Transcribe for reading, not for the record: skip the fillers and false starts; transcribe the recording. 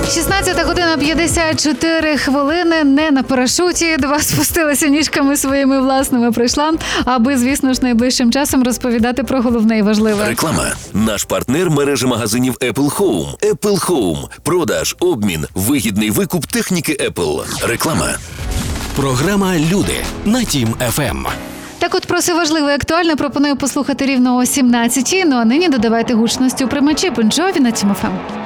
16:54. Не на парашуті до вас спустилася ніжками своїми власними прийшла, аби, звісно ж, найближчим часом розповідати про головне і важливе. Реклама. Наш партнер – мережа магазинів Apple Home. Apple Home. Продаж, обмін, вигідний викуп техніки Apple. Реклама. Програма «Люди» на Team FM. Так от про все важливе і актуальне пропоную послухати рівно о 17:00. Ну а нині додавайте гучності у приймачі Бон Джові на Team FM.